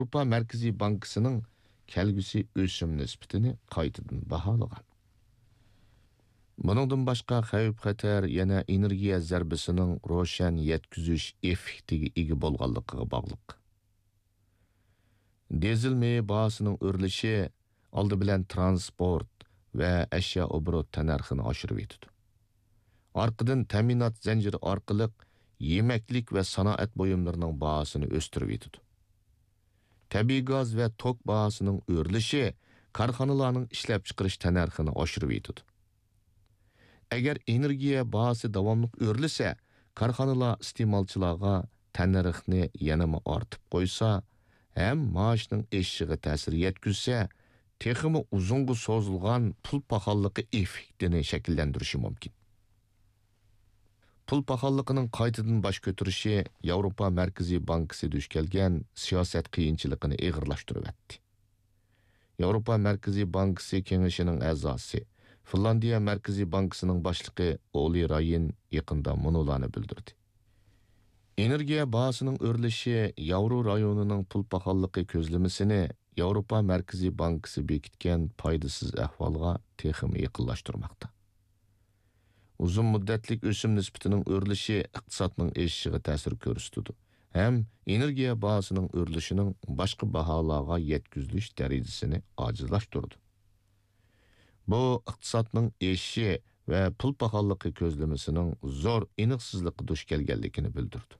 Avrupa Merkezi Bankası'nın kelgüsü ösüm nispetini qaytadan bahalagan. Buningdan boshqa xavf-xatar yana energiya zarbisining ro'shan yetkizish effektiga ega bo'lganligiga bog'liq. Dizel meyi bahosining o'rlishi oldi bilan transport va ashyo obrot narxini oshirib etdi. Orqadan ta'minot zanjiri orqali yemaklik va sanoat buyumlarining bahosini o'stirib etdi. Tabiiy gaz va tok bahosining o'rlishi korxonalarning ishlab chiqarish narxini oshirib etdi. Agar energiya bahası davamlıq örlüsə, karxanalar iste'molchilarga tannarxni yanama ortib qo'ysa, ham maoshning eshiga ta'sir yetkazsa, texmi uzunga so'zilgan pul paxolligi effektini shakllantirishi mumkin. Pul paxolligining qaytadan bosh ko'tarishi Yevropa Markaziy Bankasi duch kelgan siyosat qiyinchiligini og'irlashtirib etdi. Yevropa Markaziy Bankasi kengashining a'zosi Finlandiya Merkezi Bankası'nın başlığı Oli Rayin yakında munularını bildirdi. Energiya bahasının örleşi Yavru rayonunun pul pahallığı közlemesini Avrupa Merkezi Bankası bekitken paydasız ahvalga texim yakınlaştırmakta. Uzun müddetlik ösüm nispetinin örleşi iqtisatının eşiği təsir görüstüdü. Hem energiya bahasının örleşinin başka bahalarga yetkiziliş derecesini acizlaştırdı. Bu iqtisatning eşi ve pul pahallığı közlemesinin zor iniqsizliği duş kelganligini bildirdi.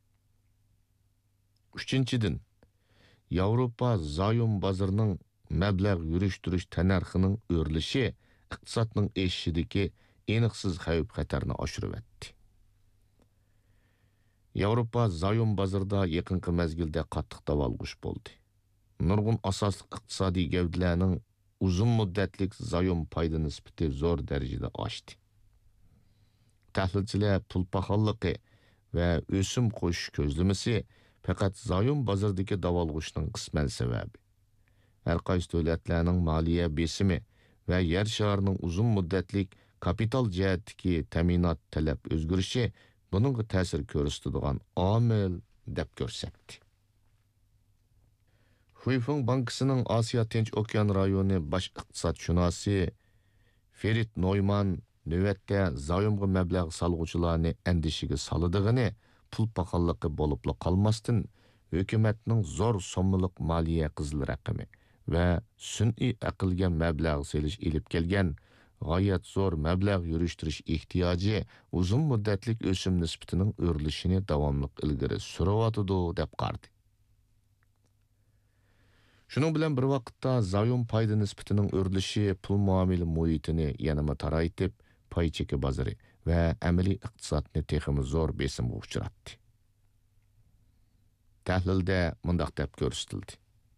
Üçüncüdün, Avrupa zayum bazarının mablag' yurushtirish tanarxining o'rlishi iqtisodning eshishidagi aniqsiz xavf-xatarni oshirib etdi. Avrupa zayum bazarida yaqinqi mezgilda qattiq davolg'ish bo'ldi. Nurg'un asosli iqtisodiy gavdalarning uzun muddatlik zayum payda nisbati zo'r darajada oshdi. Tahlilchilar pul paxolligi va o'sim qo'shish ko'zlamasi faqat zayum bozoridagi davolg'ishning qisman sababi. Har qaysi davlatlarning moliya besimi va yer sharining uzun muddatlik kapital jihatdagi ta'minot talab o'zgarishi buningga ta'sir ko'rsatadigan omil deb ko'rsatdi. Huifeng Bankası'nın Asya Tinch Okean rayoni baş iqtisodshunosi Ferit Neumann navbatda zayumga mablag' salg'uvchilarni andishiga solidig'ini pul paxolligi bo'libla qolmasdan hukumatning zo'r so'mliq moliya qizil raqami va sun'iy aqlga mablag' selish ilib kelgan g'oyat zo'r mablag' yurishtirish ehtiyoji uzun muddatlik o'sim nisbatining o'rilishini davomli ilgari suryotidi deb qardi. Şunun bilan bir vaqtda zayum payda nisbatining o'rilishi pul muomala muhitini yanama taraytib, pay cheki bozori va amaliy iqtisodni texmi zo'r besimga uchratdi. Tahlilda mundaq deb ko'rsatildi.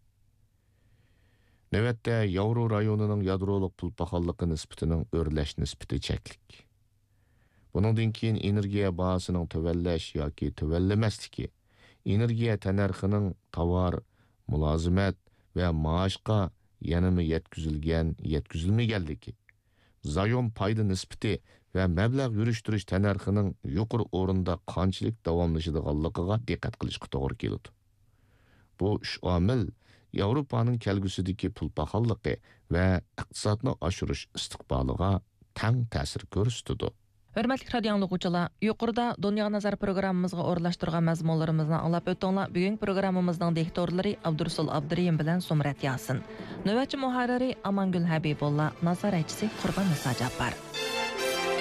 Navbatda Yevro rayonining yadroliq pul paxolligi nisbatining o'rlash nisbati cheklik. Buningdan keyin energiya bahosining tuvallash yoki tuvallamastligi, energiya tanarxining tovar, mulozimat ve maaşqa yanımı yetkizilmeganligi, zayum payda nisbati ve mablag' yurushtirish tanarxining yuqori o'rinda qanchalik davomlashadiganligiga diqqat qilishga to'g'ri keladi. Bu uch omil Yevropaning kelgusidagi pul paxolligi va iqtisodni oshirish istiqboliga tang ta'sir ko'rsatadi. Hörmətli radio dinləyicilər, yuqorida Dünya Nazar proqramımızğa orlaşdırğan məzmunlarımızı anlap ötdüңlər. Bugün proqramımızın diktorları Abdursul Abduriyim bilan Sumrat Yasin. Növbətçi muharriri Amangül Habibulla, nazaratçısı Qurban Nisa Cabbar.